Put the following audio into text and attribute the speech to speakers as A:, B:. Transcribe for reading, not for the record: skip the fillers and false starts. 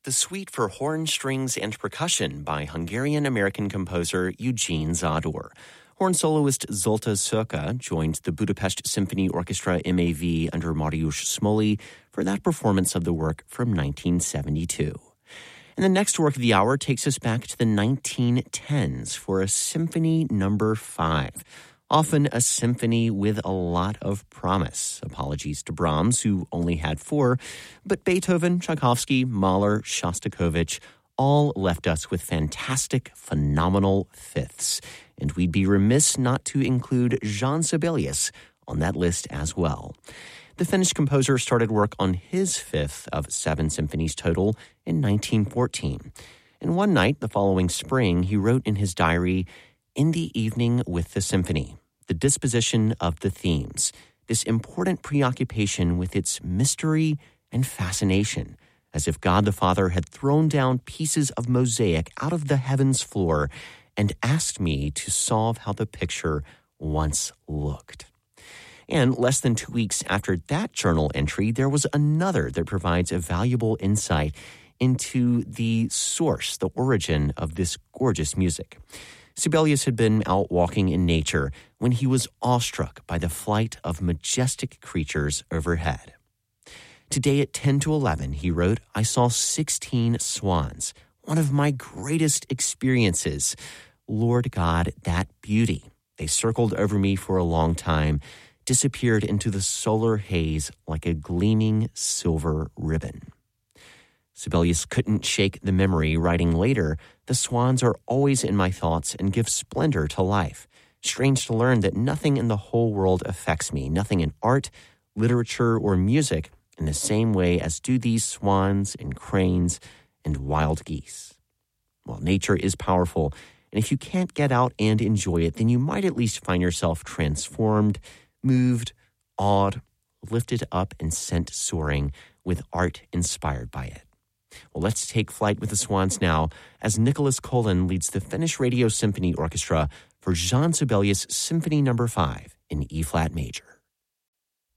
A: the suite for horn, strings, and percussion by Hungarian-American composer Eugene Zador. Horn soloist Zoltán Szöke joined the Budapest Symphony Orchestra MAV under Mariusz Smoley for that performance of the work from 1972. And the next work of the hour takes us back to the 1910s for a Symphony No. 5. Often a symphony with a lot of promise. Apologies to Brahms, who only had 4, but Beethoven, Tchaikovsky, Mahler, Shostakovich all left us with fantastic, phenomenal fifths. And we'd be remiss not to include Jean Sibelius on that list as well. The Finnish composer started work on his 5th of 7 symphonies total in 1914. And one night, the following spring, he wrote in his diary, "In the evening with the symphony, the disposition of the themes, this important preoccupation with its mystery and fascination, as if God the Father had thrown down pieces of mosaic out of the heavens floor and asked me to solve how the picture once looked." And less than 2 weeks after that journal entry, there was another that provides a valuable insight into the source, the origin of this gorgeous music. Sibelius had been out walking in nature when he was awestruck by the flight of majestic creatures overhead. Today at 10 to 11, he wrote, "I saw 16 swans, one of my greatest experiences. Lord God, that beauty. They circled over me for a long time, disappeared into the solar haze like a gleaming silver ribbon." Sibelius couldn't shake the memory, writing later, "The swans are always in my thoughts and give splendor to life. Strange to learn that nothing in the whole world affects me, nothing in art, literature, or music in the same way as do these swans and cranes and wild geese." Well, nature is powerful, and if you can't get out and enjoy it, then you might at least find yourself transformed, moved, awed, lifted up, and sent soaring with art inspired by it. Well, let's take flight with the swans now as Nicholas Collin leads the Finnish Radio Symphony Orchestra for Jean Sibelius Symphony No. 5 in E-flat major.